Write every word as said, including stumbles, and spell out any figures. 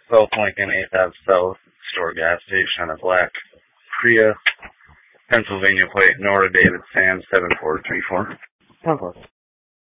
South Lincoln, eighth Ave South, store gas station on a black Prius, Pennsylvania plate, Nora David Sam, seven four three four. Ten four.